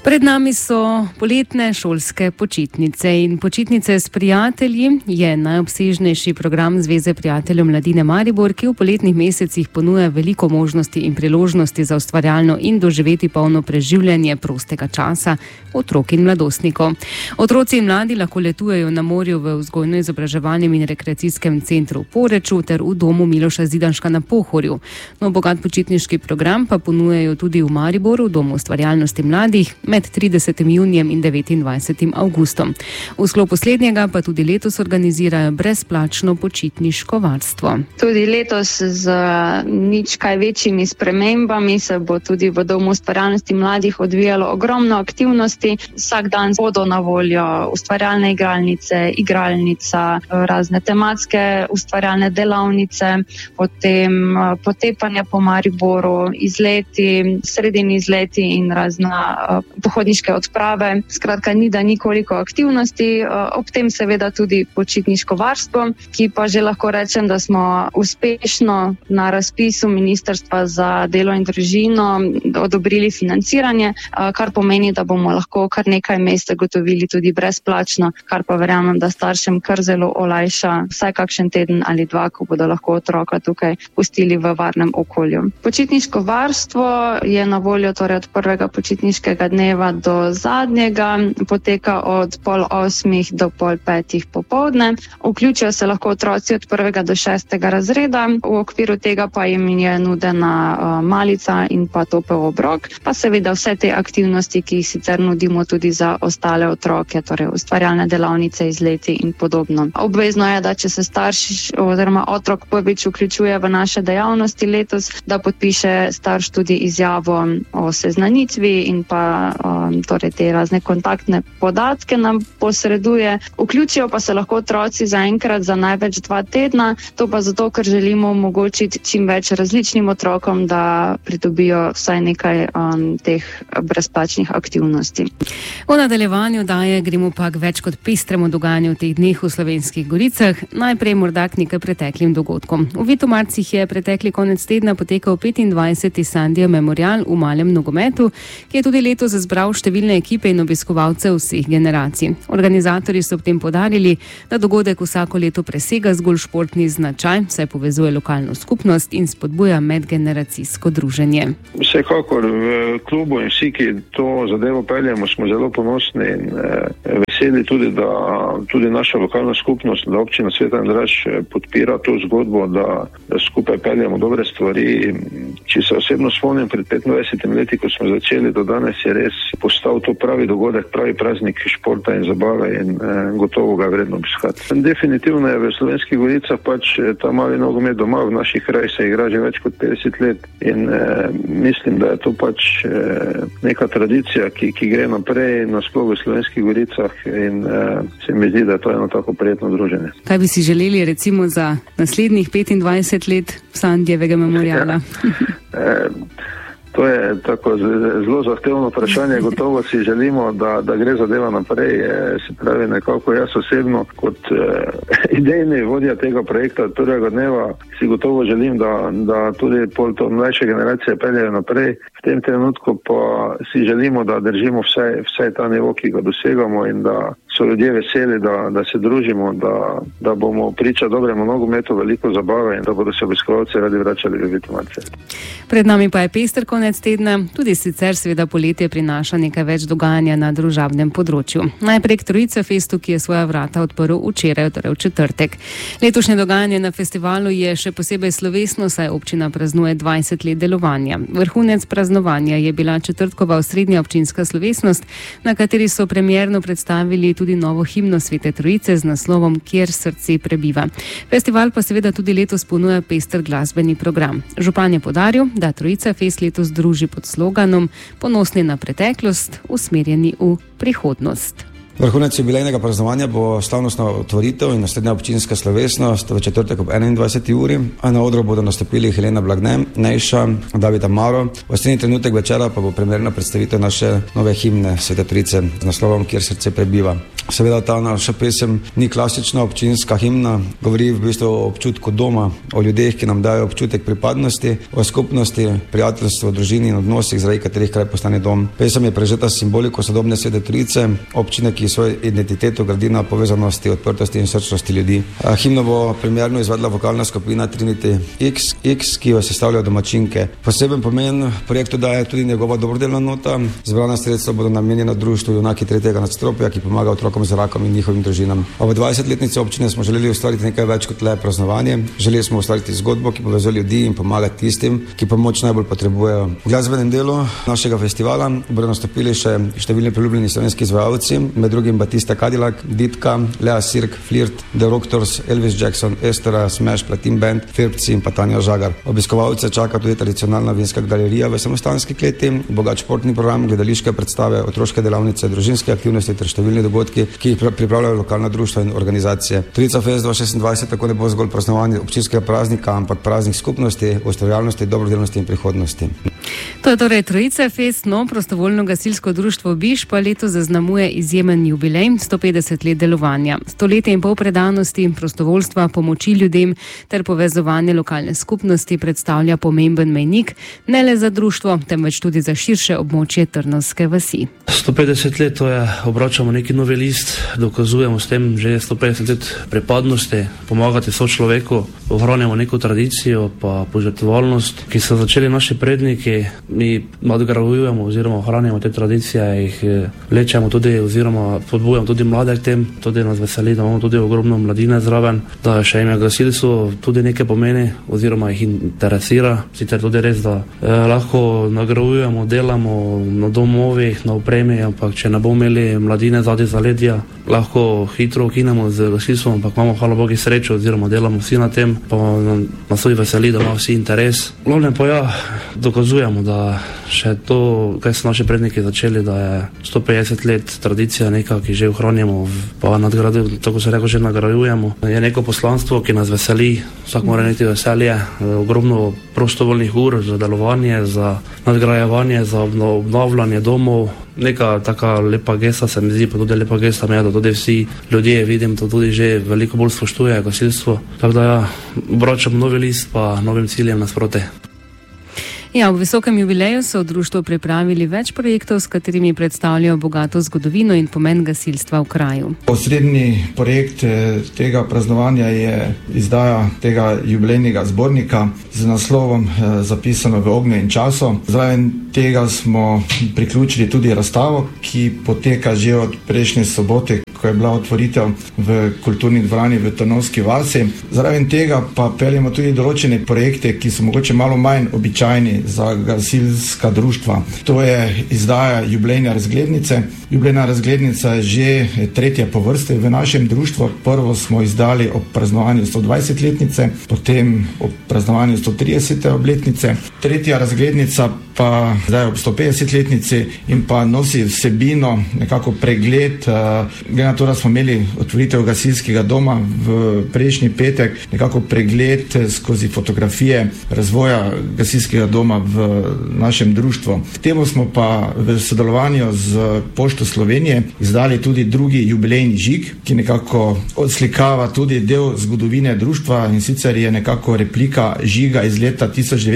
Pred nami so poletne šolske počitnice in počitnice s prijatelji je najobsežnejši program Zveze prijateljev mladine Maribor, ki v poletnih mesecih ponuja veliko možnosti in priložnosti za ustvarjalno in doživeti polno preživljanje prostega časa otrok in mladostnikov. Otroci in mladi lahko letujejo na morju v vzgojno-izobraževalnem in rekreacijskem centru v Poreču ter v domu Miloša Zidanška na Pohorju. No, bogat počitniški program pa ponujajo tudi v Mariboru, v domu ustvarjalnosti mladih, med 30. junijem in 29. avgustom. V sklopu slednjega pa tudi letos organizirajo brezplačno počitniško varstvo. Tudi letos z nič kaj večjimi spremembami se bo tudi v domu ustvarjalnosti mladih odvijalo ogromno aktivnosti. Vsak dan bodo na voljo ustvarjalne igralnice, igralnica, razne tematske ustvarjalne delavnice, potem potepanje po Mariboru, izleti, sredini izleti in razna pohodniške odprave. Skratka, ni da nikoliko aktivnosti, ob tem seveda tudi počitniško varstvo, ki pa že lahko rečem, da smo uspešno na razpisu Ministrstva za delo in družino odobrili financiranje, kar pomeni, da bomo lahko kar nekaj mest zagotovili tudi brezplačno, kar pa verjamem, da staršem kar zelo olajša vsaj kakšen teden ali dva, ko bodo lahko otroka tukaj pustili v varnem okolju. Počitniško varstvo je na voljo torej od prvega počitniškega dneva do zadnjega, poteka od 7:30 do 4:30 popoldne. Vključijo se lahko otroci od 1. do 6. razreda, v okviru tega pa jim je nudena malica in pa topel obrok, pa seveda vse te aktivnosti, ki jih sicer nudimo tudi za ostale otroke, torej ustvarjalne delavnice, izleti in podobno. Obvezno je, da če se starš oziroma otrok prvič vključuje v naše dejavnosti letos, da podpiše starš tudi izjavo o seznanitvi in pa torej te razne kontaktne podatke nam posreduje. Vključijo pa se lahko otroci zaenkrat za največ 2 tedna, to pa zato, ker želimo omogočiti čim več različnim otrokom, da pridobijo vsaj nekaj teh brezplačnih aktivnosti. V nadaljevanju daje gremo pa k več kot pestremu dogajanju v teh dneh v Slovenskih Goricah. Najprej morda k nekaj preteklim dogodkom. V Vitomarcih je pretekli konec tedna potekal 25. Sandijev memorial v malem nogometu, ki je tudi letos zbral številne ekipe in obiskovalce vseh generacij. Organizatorji so ob tem poudarili, da dogodek vsako leto presega zgolj športni značaj, saj povezuje lokalno skupnost in spodbuja medgeneracijsko druženje. Vsekakor v klubu in vsi, ki to zadevo peljemo, smo zelo ponosni in veseli tudi, da tudi naša lokalna skupnost, da občina Sveta Andraž podpira to zgodbo, da skupaj peljemo dobre stvari. Če se osebno spomnim, pred 25 leti, ko smo začeli, do danes je res postal to pravi dogodek, pravi praznik športa in zabave in gotovo ga vredno obiskati. Definitivno je v Slovenskih Goricah pač ta mali nogomet doma, v naših krajih se igra že več kot 50 let in mislim, da je to pač neka tradicija, ki gre naprej nasploh v Slovenskih Goricah in se mi zdi, da je to eno tako prijetno druženje. Kaj bi si želeli recimo za naslednjih 25 let Sandijevega memoriala? To je tako zelo zahtevno vprašanje. Gotovo si želimo, da gre zadeva naprej. Se pravi, nekako jaz osebno kot idejni vodja tega projekta od prvega dneva si gotovo želim, da tudi pol to mlajše generacije peljejo naprej. V tem trenutku pa si želimo, da držimo vsaj ta nivo, ki ga dosegamo in da so ljudje veseli, da se družimo, da bomo priča dobremu nogometu, veliko zabave in da bodo se obiskovalci radi vračali v Vitomarce. Pred nami pa je pester konec tedna, tudi sicer seveda poletje prinaša nekaj več dogajanja na družabnem področju. Najprej k Trojica festu, ki je svoja vrata odprl včeraj, torej v četrtek. Letošnje dogajanje na festivalu je še posebej slovesno, saj občina praznuje 20 let delovanja. Vrhunec praznovanja je bila četrtkova osrednja občinska slovesnost, na kateri so premierno predstavili tudi novo himno Svete Trojice z naslovom Kjer srce prebiva. Festival pa seveda tudi letos ponuja pester glasbeni program. Župan je poudaril, da Trojica fest letos druži pod sloganom Ponosni na preteklost, usmerjeni v prihodnost. Vrhunec jubilejnega praznovanja bo slavnostna otvoritev in naslednja občinska slovesnost v četrtek ob 21. uri. Na odru bodo nastopili Helena Blagne, Nejša, David Amaro. V osrednji trenutek večera pa bo premierna predstavitev naše nove himne Svete Trojice z naslovom Kjer srce prebiva. Seveda ta naša pesem ni klasična občinska himna, govori v bistvu o občutku doma, o ljudeh, ki nam dajo občutek pripadnosti, o skupnosti, prijateljstvu, družini in odnosih, zaradi katerih kraj postane dom. Pesem je prežeta s simboliko sodobne Svete Trojice, občine, ki svojo identiteto gradi na povezanosti, odprtosti in srčnosti ljudi. Himno bo premierno izvedla vokalna skupina Trinity X, ki jo sestavljajo domačinke. Poseben pomen projektu daje tudi njegova dobrodelna nota. Zbrana sredstva bodo namenjena društvu Junaki tretjega nadstropja, ki pomaga otrokom z rakom in njihovim družinam. Ob 20-letnici občine smo želeli ustvariti nekaj več kot le praznovanje. Želeli smo ustvariti zgodbo, ki povezuje ljudi in pomagati tistim, ki pomoč najbolj potrebujejo. V glasbenem delu našega festivala bodo nastopili še številni priljubljeni slovenski izvajalci, med drugim Batista Cadillac, Ditka, Lea Sirk, Flirt, The Doctors, Elvis Jackson, Estera, Smash, Platin Band, Firbci in pa Tanja Žagar. Obiskovalce čaka tudi tradicionalna vinska galerija v Samostanski kleti, bogat športni program, gledališke predstave, otroške delavnice, družinske aktivnosti ter številni dogodki, ki jih pripravljajo lokalna društva in organizacije. Trojica Fest 2026 tako ne bo zgolj praznovanje občinskega praznika, ampak praznik skupnosti, ustvarjalnosti, dobrodelnosti in prihodnosti. To je torej Trojica Fest, prostovoljno gasilsko društvo Biš pa letos zaznamuje izjemen jubilej, 150 let delovanja. 100 let in pol predanosti, prostovoljstva, pomoči ljudem ter povezovanje lokalne skupnosti predstavlja pomemben mejnik, ne le za društvo, temveč tudi za širše območje Trnovske vasi. 150 let, to je, obračamo neki novi list, dokazujemo s tem že 150 let pripadnosti, pomagati sočloveku, ohranjamo neko tradicijo pa požrtvovalnost, ki so začeli naši predniki. Mi nadgrajujemo oziroma ohranjamo te tradicije, jih vlečemo tudi oziroma spodbujamo tudi mlade k tem, tudi nas veseli, da imamo tudi ogromno mladine zraven, da še ime gasilstvo tudi nekaj pomeni oziroma jih interesira. Sicer tudi res, da lahko nagrajujemo, delamo na domovih, na opremi, ampak če ne bomo imeli mladine zadnji zaledja, lahko hitro ukinemo z gasilstvom, ampak imamo hvala Bogu srečo oziroma delamo vsi na tem, pa nas tudi veseli, da ima vsi interes. Glavnem pa ja, dokazujemo, da še to, kaj so naši predniki začeli, da je 150 let tradicija neka, ki že ohranjamo, pa tako se reko, že nagrajujemo. Je neko poslanstvo, ki nas veseli, vsak mora imeti veselje, ogromno prostovoljnih ur za delovanje, za nadgrajevanje, za obnavljanje domov. Neka taka lepa gesta se mi zdi, pa tudi lepa gesta me je, da tudi vsi ljudje, vidim, da tudi že veliko bolj spoštujejo gasilstvo. Tako da ja, obračam novi list pa novim ciljem nasproti. Ja, v visokem jubileju so v društvu pripravili več projektov, s katerimi predstavljajo bogato zgodovino in pomen gasilstva v kraju. Osrednji projekt tega praznovanja je izdaja tega jubilejnega zbornika z naslovom Zapisano v ognju in času. Zraven tega smo priključili tudi razstavo, ki poteka že od prejšnje sobote, ko je bila otvoritev v kulturni dvorani v Trnovski vasi. Zraven tega pa peljemo tudi določene projekte, ki so mogoče malo manj običajni za gasilska društva. To je izdaja jubilejne razglednice. Jubilejna razglednica je že tretja po vrsti v našem društvu. Prvo smo izdali ob praznovanju 120-letnice, potem ob praznovanju 130. obletnice. Tretja razglednica pa zdaj ob 150-letnici in pa nosi vsebino, nekako pregled, glede na to, da smo imeli otvoritev gasilskega doma v prejšnji petek, nekako pregled skozi fotografije razvoja gasilskega doma v našem društvu. Temu smo pa v sodelovanju z Pošto Slovenije izdali tudi drugi jubilejni žig, ki nekako odslikava tudi del zgodovine društva, in sicer je nekako replika žiga iz leta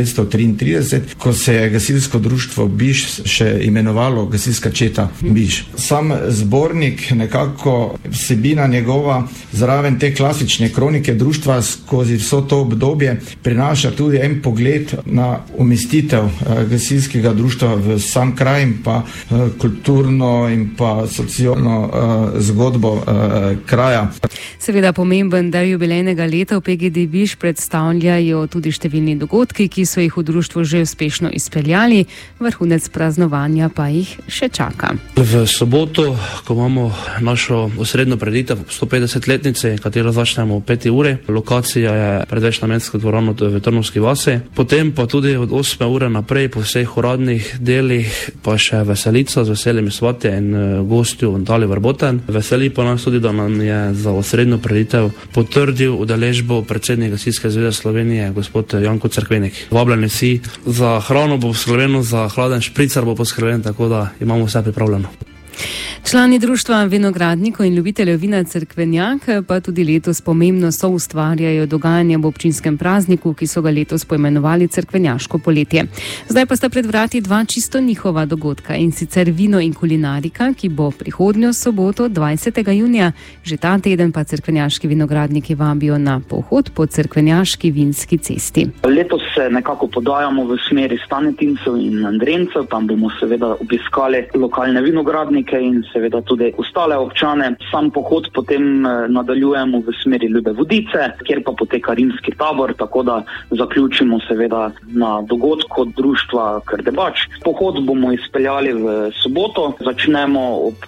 1933, ko se je gasilsko društvo Biš še imenovalo Gasilska četa Biš. Sam zbornik, nekako vsebina njegova, zraven te klasične kronike društva skozi vso to obdobje, prinaša tudi en pogled na umestitev gasilskega društva v sam kraj in pa kulturno in pa socialno zgodbo kraja. Seveda pomemben del jubilejnega leta v PGD Biš predstavljajo tudi številni dogodki, ki so jih v društvu že uspešno izpeljali, vrhunec praznovanja pa jih še čaka. V soboto, ko imamo naš našo osrednjo prireditev 150-letnice, katero začnemo o 5. uri. Lokacija je pred večnamensko dvorano v Trnovski vasi. Potem pa tudi od 8. ure naprej po vseh uradnih delih pa še veselica z veselimi svatje in gostju Dali Vrboten. Veseli pa nas tudi, da nam je za osrednjo prireditev potrdil udeležbo predsednik Gasilske zveze Slovenije, gospod Janko Cerkvenik. Vabljeni vsi, za hrano bo poskrbljeno, za hladen špricar bo poskrbljeno, tako da imamo vse pripravljeno. Člani društva vinogradnikov in ljubiteljev vina Cerkvenjak pa tudi letos pomembno soustvarjajo dogajanje v občinskem prazniku, ki so ga letos poimenovali Cerkvenjaško poletje. Zdaj pa sta pred vrati dva čisto njihova dogodka, in sicer vino in kulinarika, ki bo prihodnjo soboto 20. junija. Že ta teden pa cerkvenjaški vinogradniki vabijo na pohod po Cerkvenjaški vinski cesti. Letos se nekako podajamo v smeri Stanetincev in Andrencev, tam bomo seveda obiskali lokalne vinogradnike in seveda tudi ostale občane. Sam pohod potem nadaljujemo v smeri Ljube Vodice, kjer pa poteka rimski tabor, tako da zaključimo seveda na dogodku društva Krdebač. Pohod bomo izpeljali v soboto, začnemo ob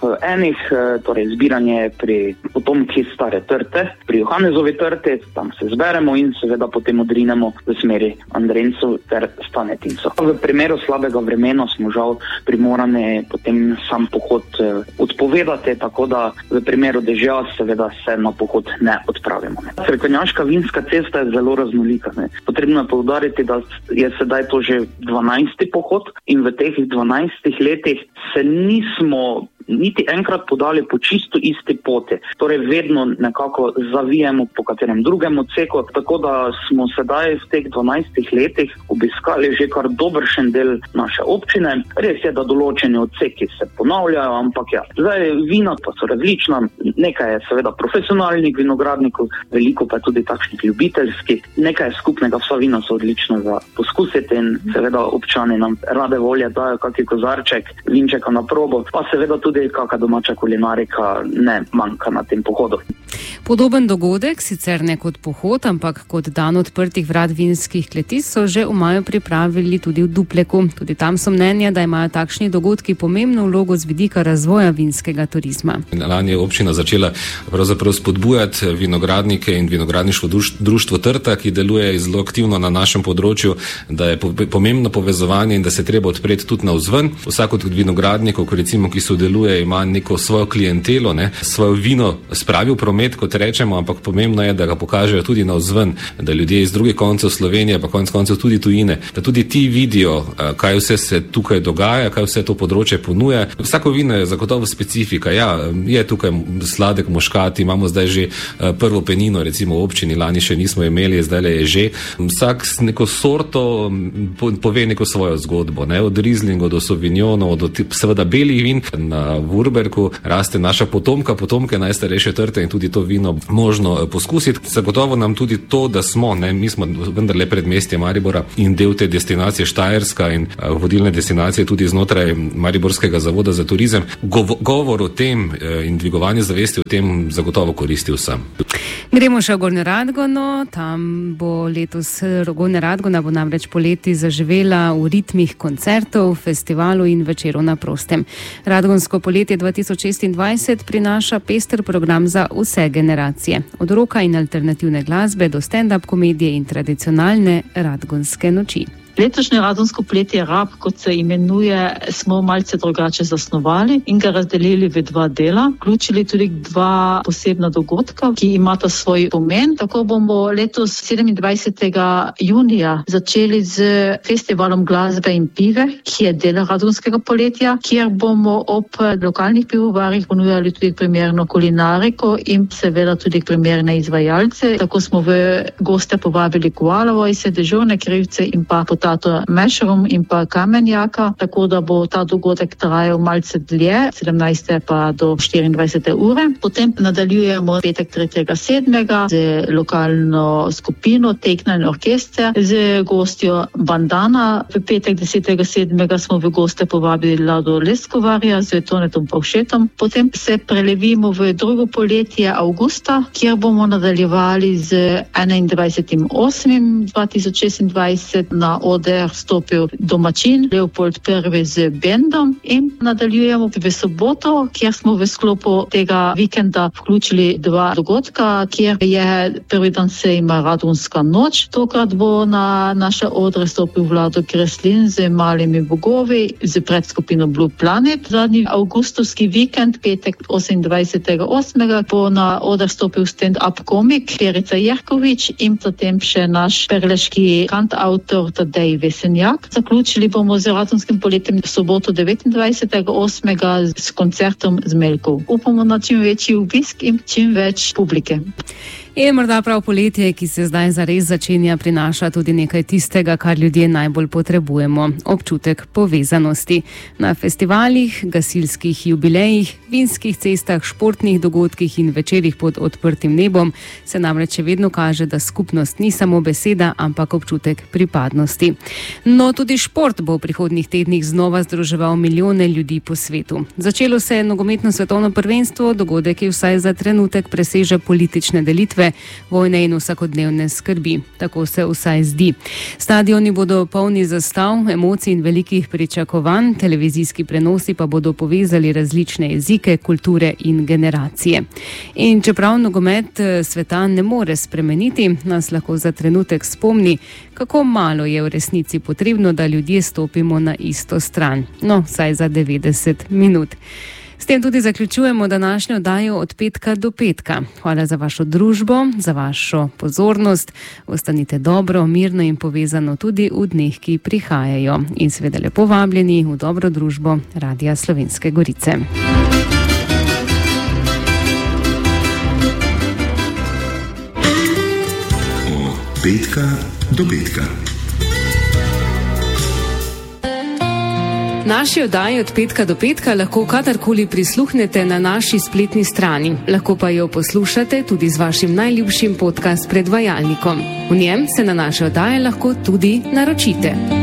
1, torej zbiranje pri potomki Stare Trte, pri Johanezovi trti, tam se zberemo in seveda potem odrinemo v smeri Andrencev ter Stanetincev. V primeru slabega vremena smo žal primorani potem sam pohod odpovedati, tako da v primeru dežja seveda se na pohod ne odpravimo. Cerkvenjaška vinska cesta je zelo raznolika. Potrebno je poudariti, da je sedaj to že 12. pohod in v teh 12 letih se nismo niti enkrat podali po čisto isti poti. Torej vedno nekako zavijemo po katerem drugem odseku, tako da smo sedaj v teh 12 letih obiskali že kar dobršen del naše občine. Res je, da določeni odseki se ponavljajo, ampak ja, zdaj vina pa so različna. Nekaj je seveda profesionalnih vinogradnikov, veliko pa tudi takšnih ljubiteljskih. Nekaj je skupnega, vsa vina so odlična za poskusiti in seveda občani nam rade volje dajo kakšen kozarček vinčeka na probo, pa seveda tudi kakšna domača kulinarika ne manjka na tem pohodu. Podoben dogodek, sicer ne kot pohod, ampak kot dan odprtih vrat vinskih kleti, so že v maju pripravili tudi v Dupleku. Tudi tam so mnenja, da imajo takšni dogodki pomembno vlogo z vidika razvoja vinskega turizma. Lani je občina začela pravzaprav spodbujati vinogradnike in vinogradniško društvo Trta, ki deluje zelo aktivno na našem področju, da je pomembno povezovanje in da se treba odpreti tudi navzven. Vsak od vinogradnikov, recimo, ki sodeluje, ima neko svojo klientelo, svojo vino spravi v promet, kot rečemo, ampak pomembno je, da ga pokažejo tudi navzven, da ljudje iz drugih koncev Slovenije, pa konec koncev tudi tujine, da tudi ti vidijo, kaj vse se tukaj dogaja, kaj vse to področje ponuja. Vsako vino je zagotovo specifika. Ja, je tukaj sladek muškat, imamo zdaj že prvo penino, recimo v občini, lani še nismo imeli, zdaj je že. Vsak s neko sorto pove neko svojo zgodbo, od Rizlingo do Sauvignonov, do seveda belih vin. Na Vurberku raste naša potomke najstarejše trte in tudi to vino možno poskusiti. Zagotovo nam tudi to, da smo, mi smo vendarle predmestje Maribora in del te destinacije Štajerska in vodilne destinacije tudi znotraj Mariborskega zavoda za turizem. Govor o tem in dvigovanje zavesti o tem zagotovo koristi vsem. Gremo še v Gornjo Radgono. Tam bo letos Gornja Radgona bo namreč poleti zaživela v ritmih koncertov, festivalov in večerov na prostem. Radgonsko poletje 2026 prinaša pester program za vse generacije. Od roka in alternativne glasbe do stand-up komedije in tradicionalne radgonske noči. Letošnje radgonsko poletje Rab, kot se imenuje, smo malce drugače zasnovali in ga razdelili v dva dela. Vključili tudi dva posebna dogodka, ki imata svoj pomen. Tako bomo letos 27. junija začeli z festivalom glasbe in pive, ki je del radgonskega poletja, kjer bomo ob lokalnih pivovarjih ponujali tudi primerno kulinariko in seveda tudi primerne izvajalce. Tako smo v goste povabili Koalovojse, dežurne krivce in pa Tato Mešrum in pa Kamenjaka, tako da bo ta dogodek trajal malce dlje, 17. pa do 24. ure. Potem nadaljujemo petek 3.7. z lokalno skupino Tekna in orkester, z gostjo Bandana. V petek 10.7. smo v goste povabili Lado Leskovarja z Tonetom Pavšetom. Potem se prelevimo v drugo poletje avgusta, kjer bomo nadaljevali z 21.8.2026 na oder stopil domačin Leopold I z bendom in nadaljujemo v soboto, kjer smo v sklopu tega vikenda vključili 2 dogodka, kjer je prvi dan sejma Radunska noč. Tokrat bo na naše odre stopil Vlado Kreslin z Malimi bogovi z predskupino Blue Planet. Zadnji avgustovski vikend, petek 28.8. bo na oder stopil stand-up komik Perica Jerkovič in potem še naš perleški kantautor Tadej Vesenjak. Zaključili bomo z Radunskim poletjem v soboto 29.8. s koncertom Zmeljkov. Upamo na čim večji obisk in čim več publike. In morda prav poletje, ki se zdaj zares začenja, prinaša tudi nekaj tistega, kar ljudje najbolj potrebujemo. Občutek povezanosti. Na festivalih, gasilskih jubilejih, vinskih cestah, športnih dogodkih in večerih pod odprtim nebom se namreč vedno kaže, da skupnost ni samo beseda, ampak občutek pripadnosti. No, tudi šport bo v prihodnjih tednih znova združeval milijone ljudi po svetu. Začelo se je nogometno svetovno prvenstvo, dogodek je vsaj za trenutek preseže politične delitve, vojne in vsakodnevne skrbi. Tako se vsaj zdi. Stadioni bodo polni zastav, emocij in velikih pričakovanj, televizijski prenosi pa bodo povezali različne jezike, kulture in generacije. In čeprav nogomet sveta ne more spremeniti, nas lahko za trenutek spomni, kako malo je v resnici potrebno, da ljudje stopimo na isto stran. No, vsaj za 90 minut. S tem tudi zaključujemo današnjo oddajo Od petka do petka. Hvala za vašo družbo, za vašo pozornost. Ostanite dobro, mirno in povezano tudi v dneh, ki prihajajo. In seveda lepo vabljeni v dobro družbo Radia Slovenske Gorice. Od petka do petka. Naši oddaji Od petka do petka lahko kadarkoli prisluhnete na naši spletni strani. Lahko pa jo poslušate tudi z vašim najljubšim podcast predvajalnikom. V njem se na naše oddaje lahko tudi naročite.